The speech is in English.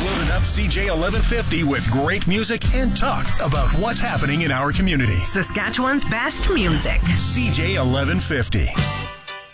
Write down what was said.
Loading up CJ 1150 with great music and talk about what's happening in our community. Saskatchewan's best music. CJ 1150.